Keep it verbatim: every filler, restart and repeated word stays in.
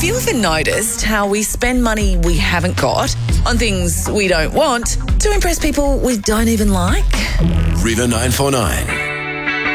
Have you ever noticed how we spend money we haven't got on things we don't want to impress people we don't even like? River nine four nine.